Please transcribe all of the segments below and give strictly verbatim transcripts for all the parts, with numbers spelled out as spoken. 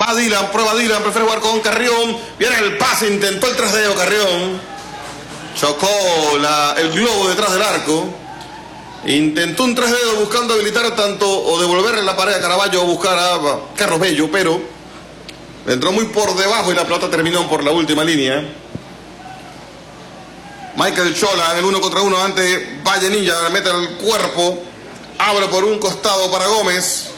Va Dylan, prueba Dylan, prefiere jugar con Carrión. Viene el pase, intentó el trasdeo Carrión. Chocó la, el globo detrás del arco. Intentó un trasdeo buscando habilitar tanto o devolverle la pared a Caraballo o buscar a Carlos Bello, pero entró muy por debajo y la pelota terminó por la última línea. Michael Chola en el uno contra uno ante Vallenilla, mete el cuerpo, abre por un costado para Gómez.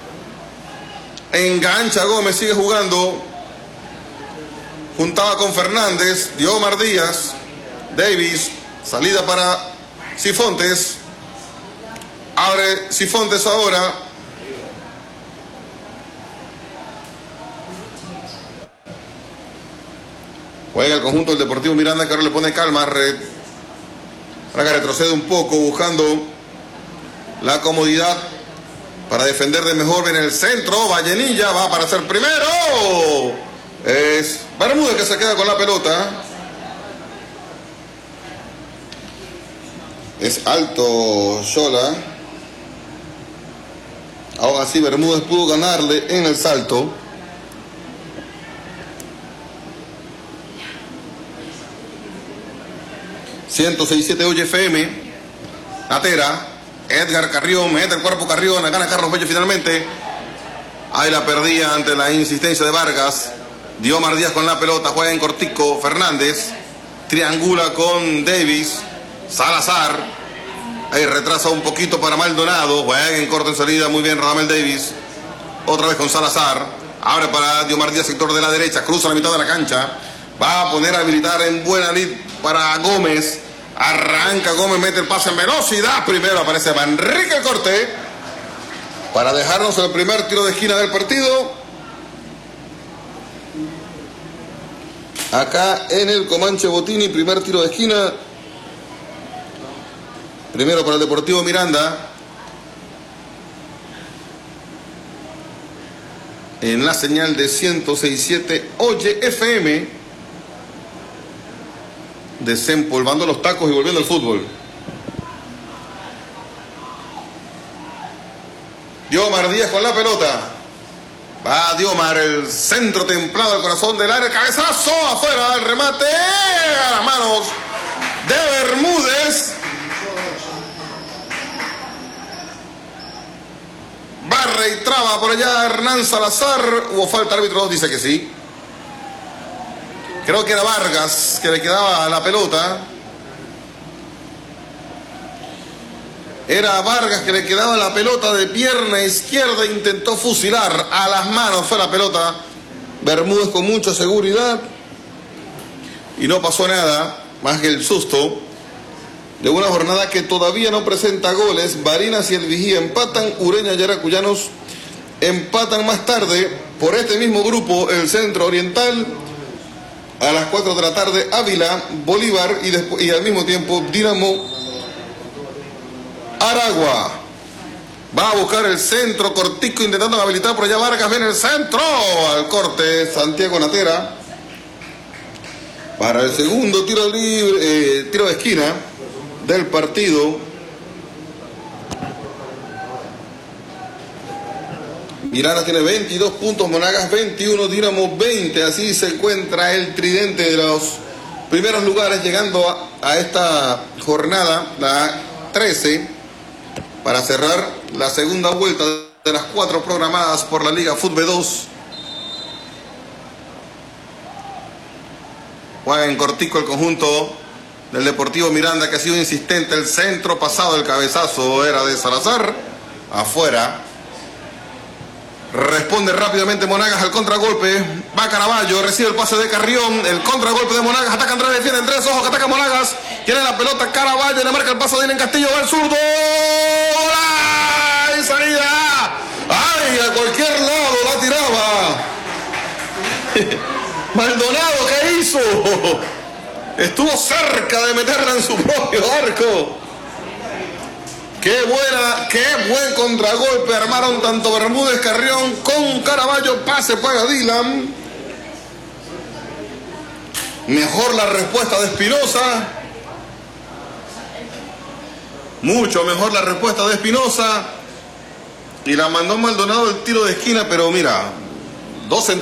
Engancha Gómez, sigue jugando. Juntaba con Fernández, Diomar Díaz, Davis, salida para Cifontes. Abre Cifontes ahora. Juega el conjunto del Deportivo Miranda, que ahora le pone calma. Re... Ahora que retrocede un poco buscando la comodidad para defender de mejor. En el centro, Vallenilla va para ser primero. Es Bermúdez que se queda con la pelota. Es alto Xola. Aún así Bermúdez pudo ganarle en el salto. ciento seis punto siete Oye F M. Natera. Edgar Carrión, mete el cuerpo Carrión, gana Carlos Bello finalmente. Ahí la perdía ante la insistencia de Vargas. Diomar Díaz con la pelota, juega en cortico. Fernández triangula con Davis. Salazar. Ahí retrasa un poquito para Maldonado. Juega en corto en salida, muy bien Radamel Davis. Otra vez con Salazar. Abre para Diomar Díaz, sector de la derecha. Cruza la mitad de la cancha. Va a poner a habilitar en buena lid para Gómez. Arranca Gómez, mete el pase en velocidad. Primero aparece Manrique el corte para dejarnos el primer tiro de esquina del partido. Acá en el Comanche Botini, primer tiro de esquina. Primero para el Deportivo Miranda. En la señal de ciento seis punto siete Oye F M. Desempolvando los tacos y volviendo al fútbol. Diomar Díaz con la pelota. Va Diomar, el centro templado al corazón del área. Cabezazo afuera, el remate a las manos de Bermúdez. Barre y traba por allá Hernán Salazar. Hubo falta, árbitro dice que sí. Creo que era Vargas que le quedaba la pelota. Era Vargas que le quedaba la pelota de pierna izquierda. Intentó fusilar. A las manos fue la pelota. Bermúdez con mucha seguridad. Y no pasó nada más que el susto de una jornada que todavía no presenta goles. Barinas y el Vigía empatan. Ureña y Yaracuyanos empatan más tarde. Por este mismo grupo, el Centro Oriental. A las cuatro de la tarde, Ávila, Bolívar y, después, y al mismo tiempo Dinamo Aragua. Va a buscar el centro, cortico, intentando habilitar por allá Vargas. Viene el centro, al corte, Santiago Natera. Para el segundo tiro libre, eh, tiro de esquina del partido. Miranda tiene veintidós puntos, Monagas veintiuno, Dinamo veinte. Así se encuentra el tridente de los primeros lugares, llegando a, a esta jornada, la trece, para cerrar la segunda vuelta de las cuatro programadas por la Liga Fútbol dos. Juega en cortico el conjunto del Deportivo Miranda, que ha sido insistente. El centro pasado, el cabezazo era de Salazar, afuera. Responde rápidamente Monagas al contragolpe. Va Caraballo, recibe el pase de Carrión. El contragolpe de Monagas. Ataca Andrés, defiende en tres ojos que ataca Monagas. Tiene la pelota Caraballo, le marca el paso de Dylan Castillo. Va el zurdo. ¡Ay, salida! ¡Ay, a cualquier lado la tiraba! Maldonado, ¿qué hizo? Estuvo cerca de meterla en su propio arco. Qué buena, qué buen contragolpe armaron tanto Bermúdez, Carrión con Caraballo. Pase para Dylan. Mejor la respuesta de Espinosa. Mucho mejor la respuesta de Espinosa. Y la mandó Maldonado el tiro de esquina, pero mira, dos centímetros.